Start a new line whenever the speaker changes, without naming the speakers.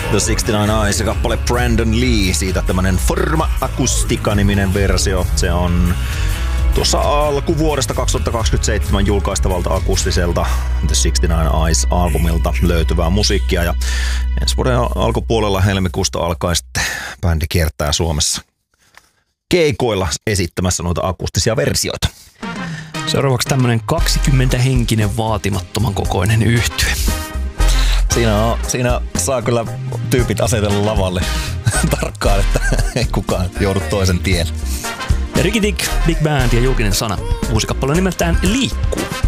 The 69 Eyes ja kappale Brandon Lee, siitä tämmönen Forma Acoustica-niminen versio. Se on tuossa alkuvuodesta 2027 julkaistavalta akustiselta The 69 Eyes-albumilta löytyvää musiikkia. Ja ensi vuoden alkupuolella helmikuusta alkaen sitten bändi kiertää Suomessa keikoilla esittämässä noita akustisia versioita.
Seuraavaksi tämmönen 20-henkinen vaatimattoman kokoinen yhtye.
Siinä saa kyllä tyypit asetella lavalle tarkkaan, että ei kukaan joudu toisen tielle.
Ricky Tick, Big Band ja Julkinen sana. Uusi kappale nimeltään Liikkuu.